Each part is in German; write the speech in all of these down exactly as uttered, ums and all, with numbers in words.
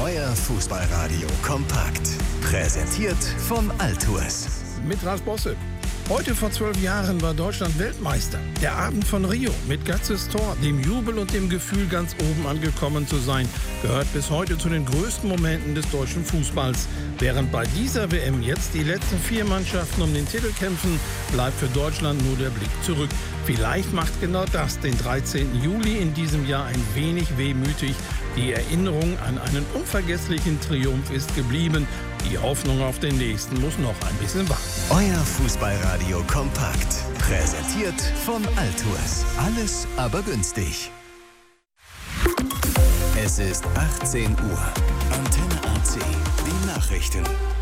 Euer Fußballradio kompakt. Präsentiert von Altours. Mit Ralf Bosse. Heute vor zwölf Jahren war Deutschland Weltmeister. Der Abend von Rio mit Götzes Tor, dem Jubel und dem Gefühl, ganz oben angekommen zu sein, gehört bis heute zu den größten Momenten des deutschen Fußballs. Während bei dieser W M jetzt die letzten vier Mannschaften um den Titel kämpfen, bleibt für Deutschland nur der Blick zurück. Vielleicht macht genau das den dreizehnten Juli in diesem Jahr ein wenig wehmütig. Die Erinnerung an einen unvergesslichen Triumph ist geblieben. Die Hoffnung auf den nächsten muss noch ein bisschen warten. Euer Fußballradio kompakt. Präsentiert von Altours. Alles aber günstig. Es ist achtzehn Uhr. Antenne A C. Die Nachrichten.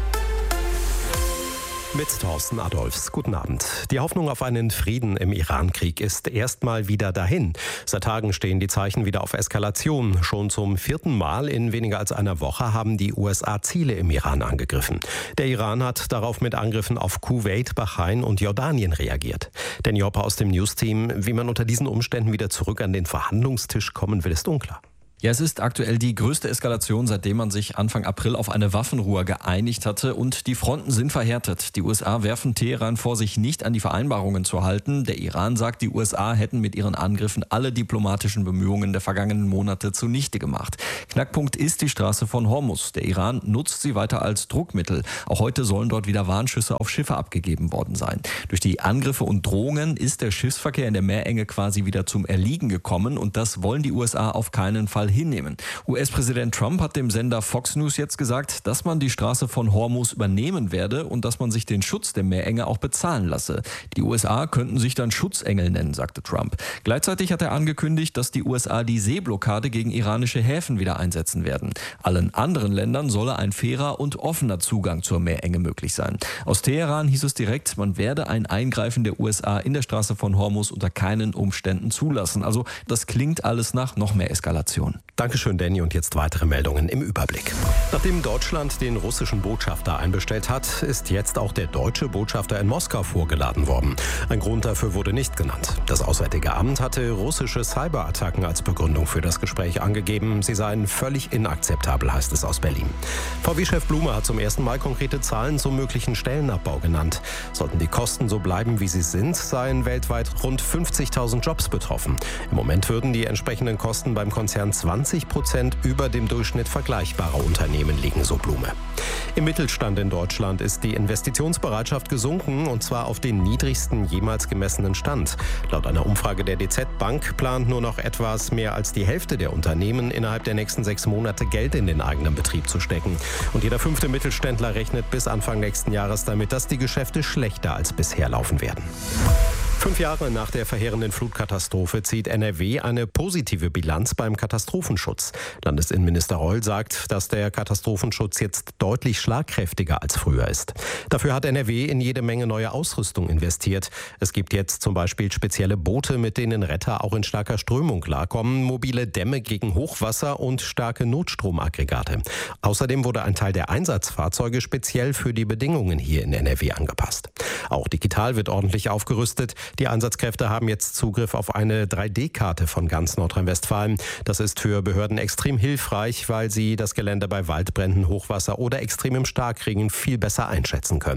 Mit Thorsten Adolfs. Guten Abend. Die Hoffnung auf einen Frieden im Iran-Krieg ist erstmal wieder dahin. Seit Tagen stehen die Zeichen wieder auf Eskalation. Schon zum vierten Mal in weniger als einer Woche haben die U S A Ziele im Iran angegriffen. Der Iran hat darauf mit Angriffen auf Kuwait, Bahrain und Jordanien reagiert. Danny Hopper aus dem News-Team. Wie man unter diesen Umständen wieder zurück an den Verhandlungstisch kommen will, ist unklar. Ja, es ist aktuell die größte Eskalation, seitdem man sich Anfang April auf eine Waffenruhe geeinigt hatte, und die Fronten sind verhärtet. Die U S A werfen Teheran vor, sich nicht an die Vereinbarungen zu halten. Der Iran sagt, die U S A hätten mit ihren Angriffen alle diplomatischen Bemühungen der vergangenen Monate zunichte gemacht. Knackpunkt ist die Straße von Hormuz. Der Iran nutzt sie weiter als Druckmittel. Auch heute sollen dort wieder Warnschüsse auf Schiffe abgegeben worden sein. Durch die Angriffe und Drohungen ist der Schiffsverkehr in der Meerenge quasi wieder zum Erliegen gekommen, und das wollen die U S A auf keinen Fall hinnehmen. U S-Präsident Trump hat dem Sender Fox News jetzt gesagt, dass man die Straße von Hormuz übernehmen werde und dass man sich den Schutz der Meerenge auch bezahlen lasse. Die U S A könnten sich dann Schutzengel nennen, sagte Trump. Gleichzeitig hat er angekündigt, dass die U S A die Seeblockade gegen iranische Häfen wieder einsetzen werden. Allen anderen Ländern solle ein fairer und offener Zugang zur Meerenge möglich sein. Aus Teheran hieß es direkt, man werde ein Eingreifen der U S A in der Straße von Hormuz unter keinen Umständen zulassen. Also das klingt alles nach noch mehr Eskalation. Dankeschön, Danny. Und jetzt weitere Meldungen im Überblick. Nachdem Deutschland den russischen Botschafter einbestellt hat, ist jetzt auch der deutsche Botschafter in Moskau vorgeladen worden. Ein Grund dafür wurde nicht genannt. Das Auswärtige Amt hatte russische Cyberattacken als Begründung für das Gespräch angegeben. Sie seien völlig inakzeptabel, heißt es aus Berlin. V W-Chef Blume hat zum ersten Mal konkrete Zahlen zum möglichen Stellenabbau genannt. Sollten die Kosten so bleiben, wie sie sind, seien weltweit rund fünfzigtausend Jobs betroffen. Im Moment würden die entsprechenden Kosten beim Konzern zwanzig Prozent über dem Durchschnitt vergleichbarer Unternehmen liegen, so Blume. Im Mittelstand in Deutschland ist die Investitionsbereitschaft gesunken, und zwar auf den niedrigsten jemals gemessenen Stand. Laut einer Umfrage der D Z Bank plant nur noch etwas mehr als die Hälfte der Unternehmen innerhalb der nächsten sechs Monate Geld in den eigenen Betrieb zu stecken. Und jeder fünfte Mittelständler rechnet bis Anfang nächsten Jahres damit, dass die Geschäfte schlechter als bisher laufen werden. Fünf Jahre nach der verheerenden Flutkatastrophe zieht N R W eine positive Bilanz beim Katastrophenschutz. Landesinnenminister Reul sagt, dass der Katastrophenschutz jetzt deutlich schlagkräftiger als früher ist. Dafür hat N R W in jede Menge neue Ausrüstung investiert. Es gibt jetzt zum Beispiel spezielle Boote, mit denen Retter auch in starker Strömung klarkommen, mobile Dämme gegen Hochwasser und starke Notstromaggregate. Außerdem wurde ein Teil der Einsatzfahrzeuge speziell für die Bedingungen hier in N R W angepasst. Auch digital wird ordentlich aufgerüstet. Die Einsatzkräfte haben jetzt Zugriff auf eine drei D Karte von ganz Nordrhein-Westfalen. Das ist für Behörden extrem hilfreich, weil sie das Gelände bei Waldbränden, Hochwasser oder extremem Starkregen viel besser einschätzen können.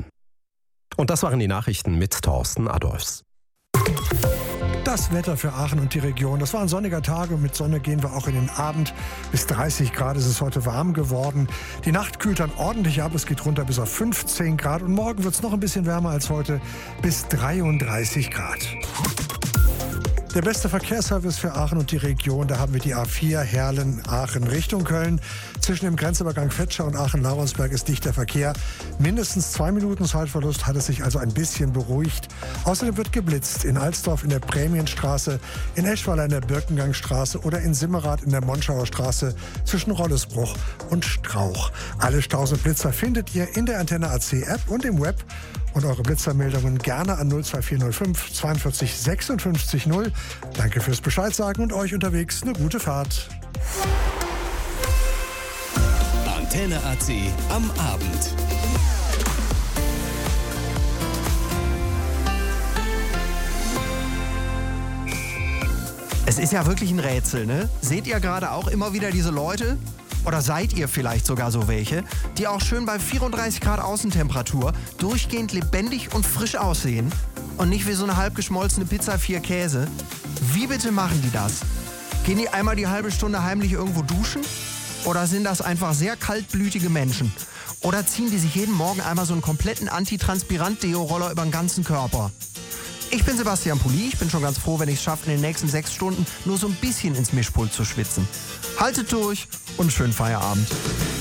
Und das waren die Nachrichten mit Thorsten Adolfs. Das Wetter für Aachen und die Region. Das war ein sonniger Tag, und mit Sonne gehen wir auch in den Abend. Bis dreißig Grad ist es heute warm geworden. Die Nacht kühlt dann ordentlich ab. Es geht runter bis auf fünfzehn Grad. Und morgen wird es noch ein bisschen wärmer als heute, bis dreiunddreißig Grad. Der beste Verkehrsservice für Aachen und die Region, da haben wir die A vier Herlen-Aachen Richtung Köln. Zwischen dem Grenzübergang Fetscher und Aachen-Laurensberg ist dichter Verkehr. Mindestens zwei Minuten Zeitverlust hat es sich also ein bisschen beruhigt. Außerdem wird geblitzt in Alsdorf in der Prämienstraße, in Eschweiler in der Birkengangstraße oder in Simmerath in der Monschauer Straße zwischen Rollesbruch und Strauch. Alle Staus und Blitzer findet ihr in der Antenne A C App und im Web. Und eure Blitzermeldungen gerne an null zwei vier null fünf zweiundvierzig sechsundfünfzig null. Danke fürs Bescheid sagen und euch unterwegs eine gute Fahrt. Antenne A C am Abend. Es ist ja wirklich ein Rätsel, ne? Seht ihr gerade auch immer wieder diese Leute? Oder seid ihr vielleicht sogar so welche, die auch schön bei vierunddreißig Grad Außentemperatur durchgehend lebendig und frisch aussehen und nicht wie so eine halb geschmolzene Pizza vier Käse? Wie bitte machen die das? Gehen die einmal die halbe Stunde heimlich irgendwo duschen? Oder sind das einfach sehr kaltblütige Menschen? Oder ziehen die sich jeden Morgen einmal so einen kompletten Antitranspirant-Deo-Roller über den ganzen Körper? Ich bin Sebastian Pulli, ich bin schon ganz froh, wenn ich es schaffe, in den nächsten sechs Stunden nur so ein bisschen ins Mischpult zu schwitzen. Haltet durch und schönen Feierabend.